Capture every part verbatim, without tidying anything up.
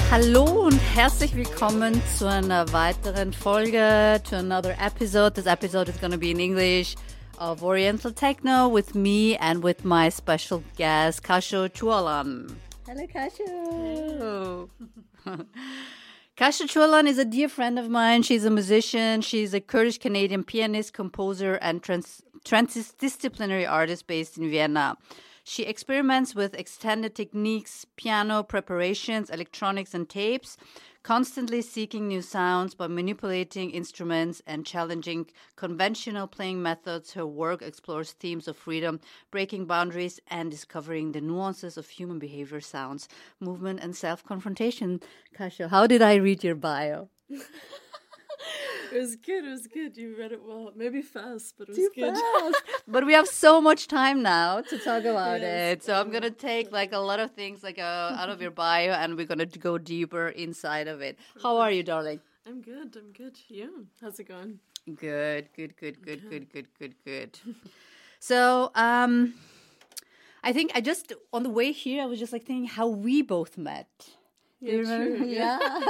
Hallo und herzlich willkommen zu einer weiteren Folge, to another episode. This episode is going to be in English of Oriental Techno with me and with my special guest, Kasia Chualan. Hello, Kasia. Kasia Chualan is a dear friend of mine. She's a musician. She's a Kurdish-Canadian pianist, composer, and trans- transdisciplinary artist based in Vienna. She experiments with extended techniques, piano preparations, electronics, and tapes, constantly seeking new sounds by manipulating instruments and challenging conventional playing methods. Her work explores themes of freedom, breaking boundaries, and discovering the nuances of human behavior, sounds, movement, and self-confrontation. Kasia, how did I read your bio? It was good, it was good. You read it well. Maybe fast, but it was Too good. Fast. But we have so much time now to talk about Yes. it. So I'm going to take like a lot of things like uh, out of your bio and we're going to go deeper inside of it. How are you, darling? I'm good, I'm good. Yeah. How's it going? Good, good, good, good, good, good, good, good. So um, I think I just, on the way here, I was just like thinking how we both met. Do you Yeah, remember? true, yeah. Yeah.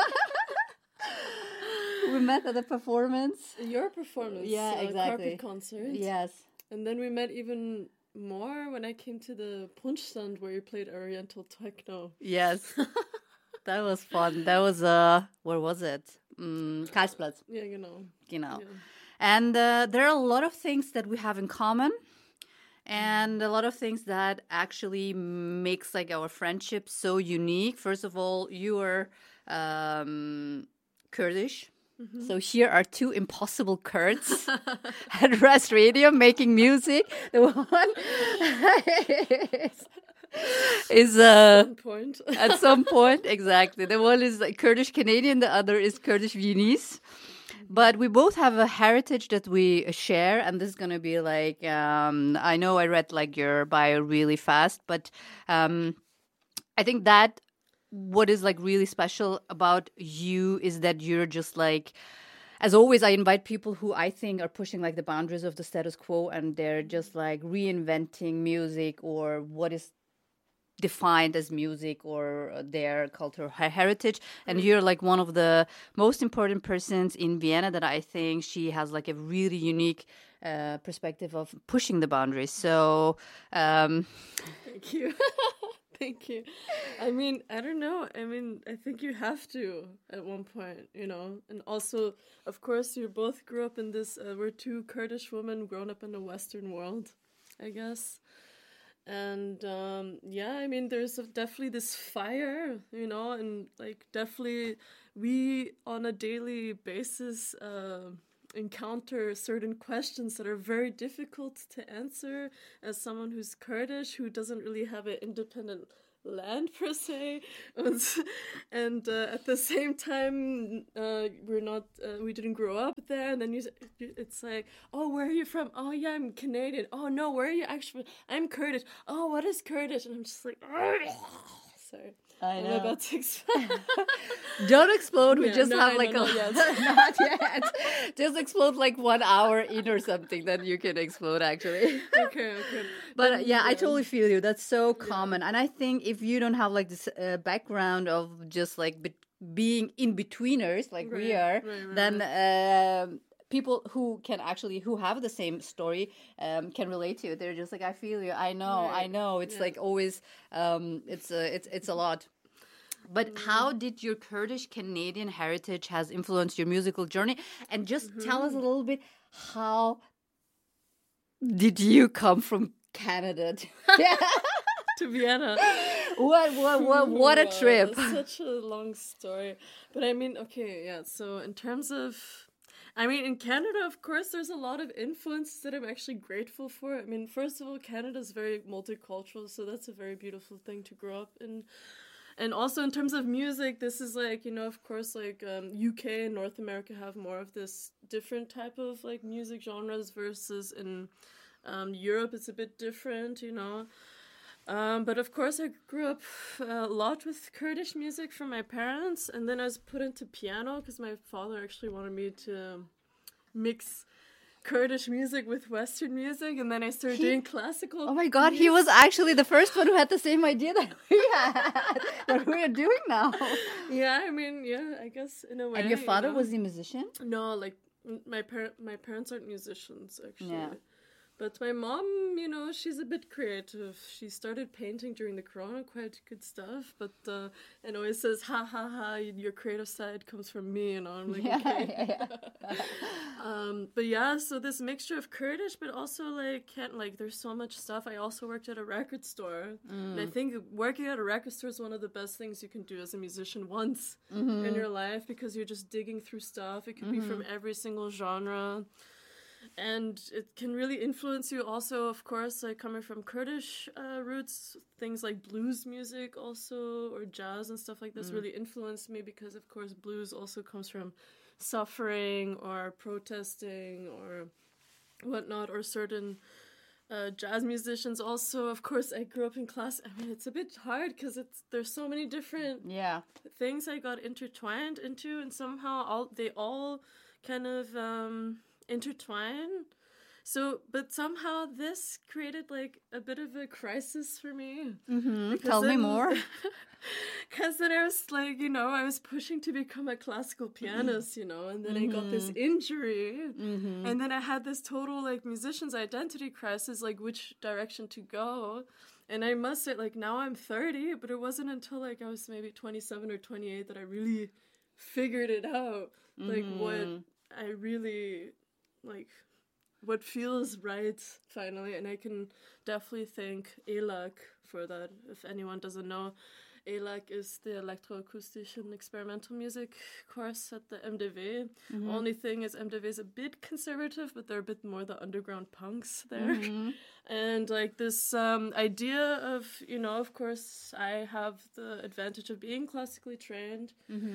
We met at a performance. Your performance. Yeah, uh, exactly. Carpet concert. Yes. And then we met even more when I came to the Punschstand where you played Oriental Techno. Yes. That was fun. That was, uh, where was it? Mm, Karlsplatz, Yeah, you know. you know. Yeah. And uh, there are a lot of things that we have in common. And a lot of things that actually makes like our friendship so unique. First of all, you are um, Kurdish. Mm-hmm. So here are two impossible Kurds at Rest Radio making music. The one is, is uh, At some point. at some point, exactly. The one is like Kurdish Canadian, the other is Kurdish Viennese. But we both have a heritage that we share, and this is going to be like, um, I know I read like your bio really fast, but um, I think that what is like really special about you is that you're just like, as always, I invite people who I think are pushing like the boundaries of the status quo, and they're just like reinventing music or what is defined as music or their cultural heritage. And you're like one of the most important persons in Vienna that I think she has like a really unique uh, perspective of pushing the boundaries. So um, Thank you. Thank you. I mean, I don't know. I mean, I think you have to at one point, you know. And also, of course, you both grew up in this, uh, we're two Kurdish women grown up in the Western world, I guess. And um, yeah, I mean, there's definitely this fire, you know, and like definitely we on a daily basis uh, encounter certain questions that are very difficult to answer as someone who's Kurdish, who doesn't really have an independent land per se, and, and uh, at the same time uh, we're not uh, we didn't grow up there, and then you it's like, oh, where are you from? Oh yeah, I'm Canadian. Oh no, where are you actually from? I'm Kurdish. Oh, what is Kurdish? And I'm just like, sorry, I know. I'm about to explode. Don't explode. We Yeah, just no, have no, like no, a not yet. not yet. Just explode like one hour in or something. Then you can explode actually. Okay, okay. But uh, Then, yeah, I totally feel you. That's so common. Yeah. And I think if you don't have like this uh, background of just like be- being in betweeners like we Right, are, right, right, then um people who can actually who have the same story um, can relate to it. They're just like, I feel you. I know. I Right, know. It's yeah. like always. Um, it's a, it's it's a lot. But how did your Kurdish Canadian heritage has influenced your musical journey? And just tell us a little bit, how did you come from Canada to, To Vienna. what what what what a Wow, trip. that's such a long story. But I mean, okay, yeah. So in terms of, I mean, in Canada, of course, there's a lot of influence that I'm actually grateful for. I mean, first of all, Canada's very multicultural, so that's a very beautiful thing to grow up in. And also in terms of music, this is like, you know, of course, like um, U K and North America have more of this different type of like music genres versus in um, Europe it's a bit different, you know. Um, but of course, I grew up a lot with Kurdish music from my parents, and then I was put into piano because my father actually wanted me to mix Kurdish music with Western music, and then I started He- doing classical. Oh my God, he was actually the first one who had the same idea that we had, that we are doing now. Yeah, I mean, yeah, I guess in a way. And your father you know? was a musician? No, like m- my par- my parents aren't musicians actually. Yeah. But my mom, you know, she's a bit creative. She started painting during the corona, quite good stuff. But uh, and always says, "Ha ha ha! Your creative side comes from me," and I'm like, Yeah, okay. yeah, yeah. um, but yeah, so this mixture of Kurdish, but also like can't like. There's so much stuff. I also worked at a record store, and I think working at a record store is one of the best things you can do as a musician once Mm-hmm. in your life, because you're just digging through stuff. It could be from every single genre. And it can really influence you also, of course, like coming from Kurdish uh, roots, things like blues music also, or jazz and stuff like this really influenced me, because, of course, blues also comes from suffering or protesting or whatnot, or certain uh, jazz musicians also. Of course, I grew up in class. I mean, it's a bit hard because it's there's so many different Yeah. things I got intertwined into, and somehow all they all kind of um, intertwine. So, but somehow this created like a bit of a crisis for me. Mm-hmm. Because Tell me then- more. Because then I was like, you know, I was pushing to become a classical pianist, you know, and then I got this injury. Mm-hmm. And then I had this total like musician's identity crisis, like which direction to go. And I must say, like, now I'm thirty, but it wasn't until like I was maybe twenty-seven or twenty-eight that I really figured it out. Like what I really like, what feels right finally. And I can definitely thank E L A C for that. If anyone doesn't know, E L A C is the electroacoustic and experimental music course at the M D V. Only thing is M D V is a bit conservative, but they're a bit more the underground punks there. And like this um, idea of, you know, of course, I have the advantage of being classically trained.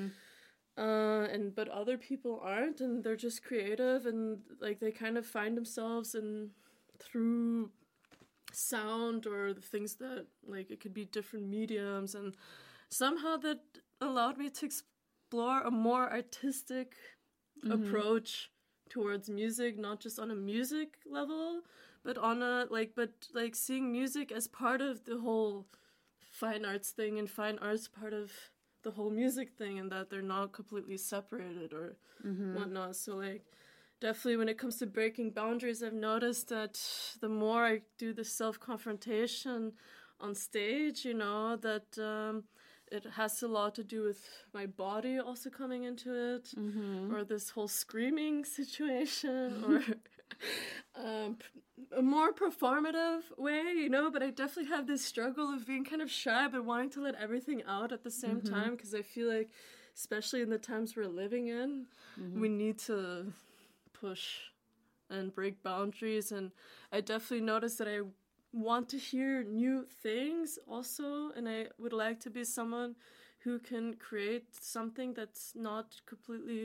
Uh, and but other people aren't, and they're just creative, and like they kind of find themselves in through sound or the things that like it could be different mediums, and somehow that allowed me to explore a more artistic approach towards music, not just on a music level, but on a like but like seeing music as part of the whole fine arts thing, and fine arts part of the whole music thing, and that they're not completely separated or whatnot. So like definitely when it comes to breaking boundaries, I've noticed that the more I do the self-confrontation on stage, you know, that um, it has a lot to do with my body also coming into it, or this whole screaming situation, or um, a more performative way, you know, but I definitely have this struggle of being kind of shy but wanting to let everything out at the same time, because I feel like, especially in the times we're living in, we need to push and break boundaries. And I definitely noticed that I want to hear new things also, and I would like to be someone who can create something that's not completely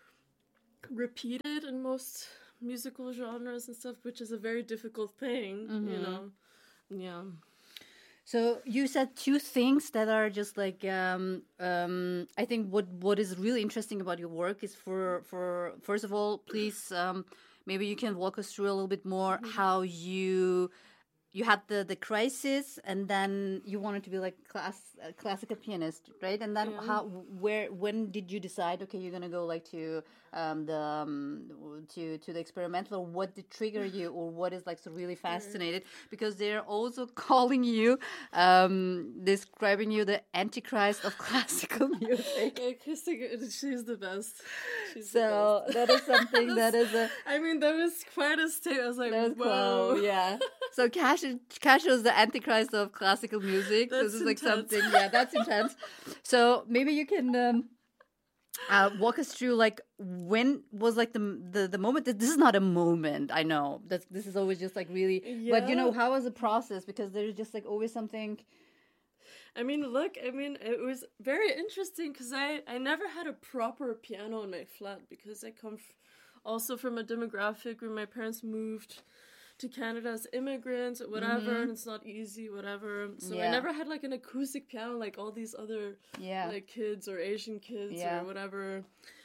repeated in most musical genres and stuff, which is a very difficult thing, you know. Yeah. So you said two things that are just like um, um, I think what what is really interesting about your work is for for first of all, please um, maybe you can walk us through a little bit more how you you had the the crisis, and then you wanted to be like class a classical pianist, right? And then Yeah. how where when did you decide, okay, you're gonna go like to um, the um, to to the experimental, or what did trigger you, or what is like so really fascinated? Because they're also calling you um, describing you the antichrist of classical music. Yeah, Christy, she's the best. She's So the that is something that is a best. I mean, that was quite a state. I was like, that was whoa. cool, yeah. So Cash, Cash is the antichrist of classical music. That's this is like intense. something, yeah, that's intense. So maybe you can um, uh, walk us through like when was like the the, the moment that this is not a moment. I know that this is always just like really, but you know, Yeah. how was the process? Because there's just like always something. I mean, look, I mean, it was very interesting because I, I never had a proper piano in my flat, because I come f- also from a demographic where my parents moved to Canada as immigrants or whatever, and it's not easy, whatever. So I Yeah. never had like an acoustic piano like all these other Yeah. like kids or Asian kids Yeah. or whatever.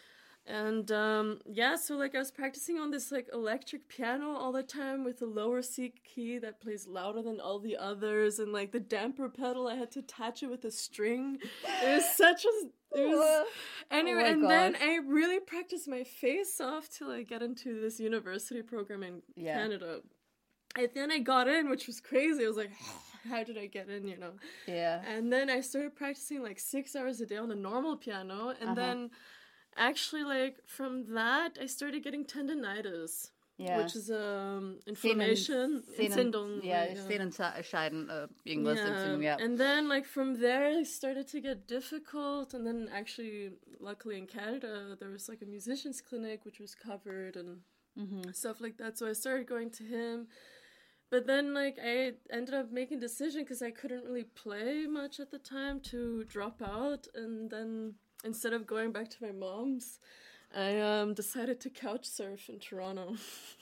And um, yeah, so like I was practicing on this like electric piano all the time with a lower C key that plays louder than all the others, and like the damper pedal I had to attach it with a string. It was such a it was anyway, oh and gosh. then I really practiced my face off till I get into this university program in Yeah. Canada. And then I got in, which was crazy. I was like, how did I get in, you know? Yeah. And then I started practicing like six hours a day on a normal piano, and Uh-huh. then. Actually, like, from that, I started getting tendinitis, Yeah. which is um, inflammation. Sehnen, Syndrome. ja, Sehnenscheiden, uh, irgendwas. Yeah. Entzündung, yeah. And then, like, from there, it started to get difficult. And then, actually, luckily in Canada, there was, like, a musician's clinic, which was covered and Mm-hmm. stuff like that. So I started going to him. But then, like, I ended up making a decision because I couldn't really play much at the time to drop out. And then... instead of going back to my mom's, I um, decided to couch surf in Toronto.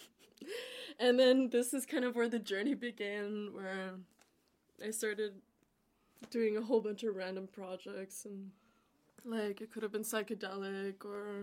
And then this is kind of where the journey began, where I started doing a whole bunch of random projects. And like, it could have been psychedelic or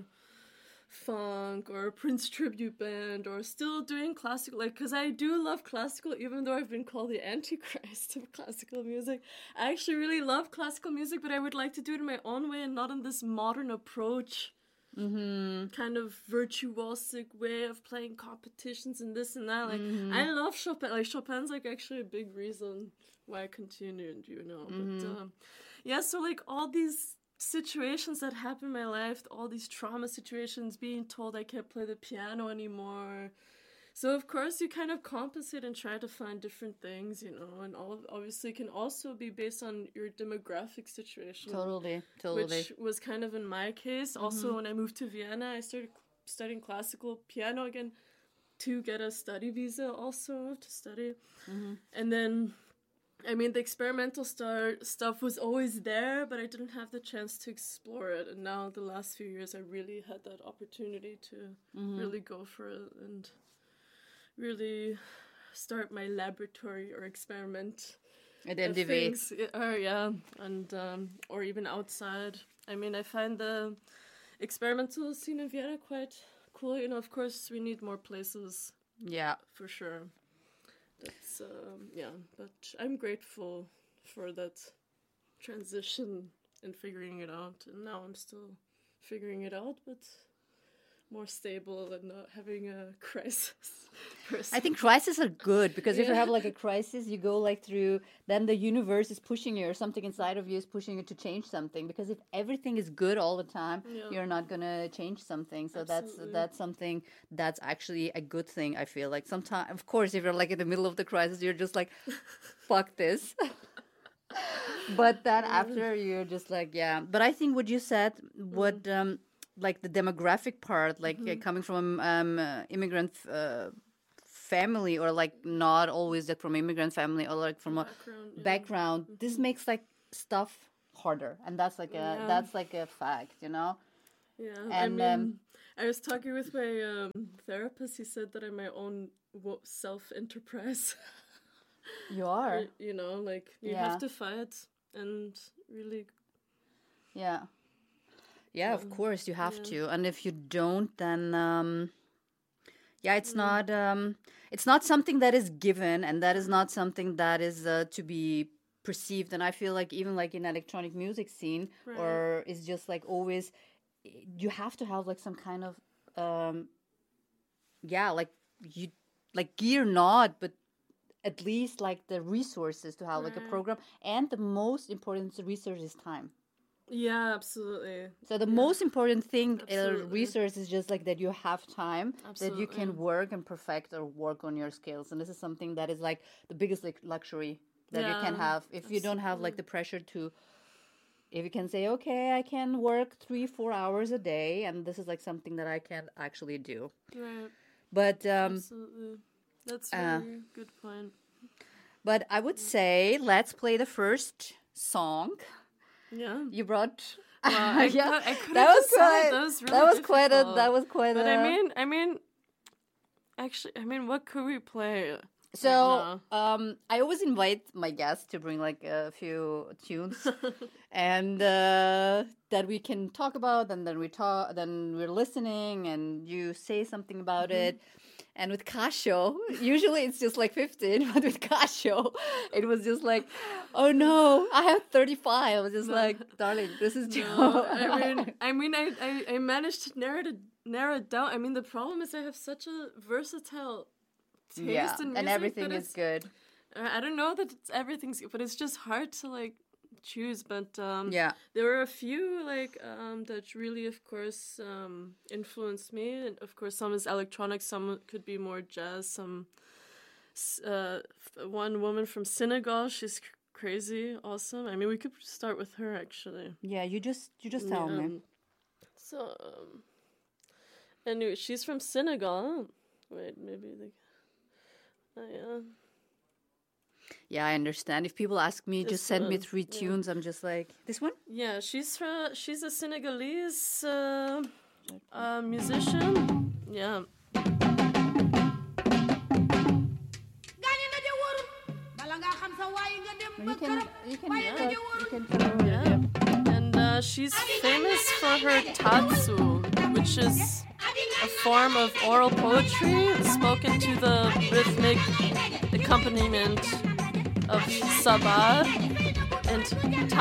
funk or a Prince tribute band, or still doing classical, like, because I do love classical, even though I've been called the antichrist of classical music. I actually really love classical music, but I would like to do it in my own way and not in this modern approach, Mm-hmm. kind of virtuosic way of playing competitions and this and that. Like, Mm-hmm. I love Chopin. Like, Chopin's like actually a big reason why I continued, you know. Mm-hmm. But um, yeah, so like all these situations that happen in my life, all these trauma situations, being told I can't play the piano anymore. So of course you kind of compensate and try to find different things, you know, and all obviously can also be based on your demographic situation. Totally, totally. Which was kind of in my case. Mm-hmm. Also, when I moved to Vienna, I started studying classical piano again to get a study visa also to study. Mm-hmm. And then I mean, the experimental star stuff was always there, but I didn't have the chance to explore it. And now, the last few years, I really had that opportunity to Mm-hmm. really go for it and really start my laboratory or experiment At uh, M D V. things. Or yeah, and um, or even outside. I mean, I find the experimental scene in Vienna quite cool. You know, of course, we need more places Yeah. for sure. That's um, yeah, but I'm grateful for that transition and figuring it out. And now I'm still figuring it out, but more stable and not having a crisis. I think crises are good because if you Yeah. have like a crisis, you go like through, then the universe is pushing you or something inside of you is pushing you to change something. Because if everything is good all the time, Yeah. you're not going to change something. So Absolutely. that's that's something that's actually a good thing, I feel like. Sometimes, of course, if you're like in the middle of the crisis, you're just like, fuck this. But then after you're just like, yeah. But I think what you said, what... Um, like the demographic part, like uh, coming from um uh, immigrant uh, family, or like not always like from immigrant family, or like from a Background, yeah. background, this makes like stuff harder, and that's like a Yeah. that's like a fact, you know. Yeah, And, I mean, um, I was talking with my um, therapist. He said that I'm my own wo- self-enterprise. You are, You know, like, you Yeah. have to fight and really... yeah, yeah. Of course, you have yeah. to, and if you don't, then um, yeah, it's not um, it's not something that is given, and that is not something that is uh, to be perceived. And I feel like even like in electronic music scene, Right. or it's just like always, you have to have like some kind of um, yeah, like you like gear not, but at least like the resources to have like a Right. program, and the most important resource is time. Yeah, absolutely. So the most important thing, uh, Absolutely. resource, is just like that you have time, that you can Absolutely. work and perfect or work on your skills, and this is something that is like the biggest like luxury that you can Yeah, have if you don't have like the pressure to. If you can say, okay, I can work three, four hours a day, and this is like something that I can actually do. Right. But um, Absolutely. That's a uh, really good point. but I would say let's play the first song. Yeah. You brought. Well, I, Yeah, cou- I couldn't that was decide. quite. That was really that was quite a. difficult. That was quite But a. I mean, I mean, actually, I mean, what could we play? So um, I always invite my guests to bring like a few tunes, and uh, that we can talk about, and then we talk, then we're listening, and you say something about mm-hmm. it. And with Casio, usually it's just like fifteen, but with Casio, it was just like, oh no, I have thirty-five. I was just no. like, darling, this is too. No, I mean, I mean, I, I, I managed to narrow it, narrow it down. I mean, the problem is I have such a versatile taste yeah, in music, and everything is good. I don't know that it's, everything's good, but it's just hard to like choose. But um, yeah, there were a few like um, that really, of course, um, influenced me. And of course, some is electronic, some could be more jazz. Some uh, one woman from Senegal, she's cr- crazy, awesome. I mean, we could start with her actually. Yeah, you just you just tell yeah. me. So, um, anyway, she's from Senegal. Wait, maybe the. Oh, yeah. Yeah, I understand. If people ask me, This just send one, me three yeah. tunes. I'm just like, this one? Yeah, she's from, she's a Senegalese uh, uh, musician. Yeah. You can, you can, Yeah. you can throw it, Yeah. And uh, she's famous for her tatsu, which is a form of oral poetry spoken to the rhythmic accompaniment of sabar and